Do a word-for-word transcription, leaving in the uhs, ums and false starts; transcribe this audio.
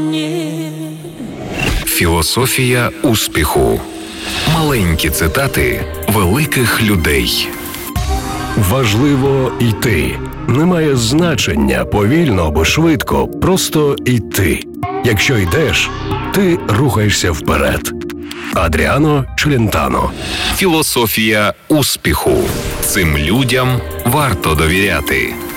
Філософія успіху. Маленькі цитати великих людей. Важливо йти. Немає значення, повільно або швидко, просто йти. Якщо йдеш, ти рухаєшся вперед. Адріано Челентано. Філософія успіху. Цим людям варто довіряти.